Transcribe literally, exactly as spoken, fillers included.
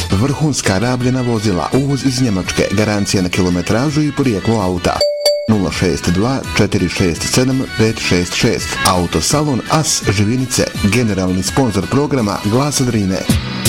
Vrhunska rabljena vozila, uvoz iz Njemačke, garancija na kilometražu i porijeklo auta. nula šest dva četiri šest sedam pet šest šest. Autosalon As Živinice, generalni sponzor programa Glasa Drine.